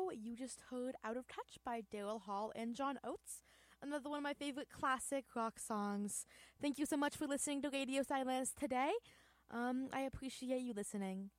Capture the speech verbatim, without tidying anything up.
ago, you just heard Out of Touch by Daryl Hall and John Oates, another one of my favorite classic rock songs. Thank you so much for listening to Radio Silence today. Um, I appreciate you listening.